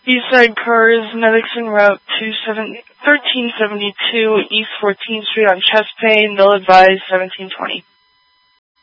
Eastside Cars, Neddickson Route 1372, East 14th Street on Chest Pain, Mill advised 1720.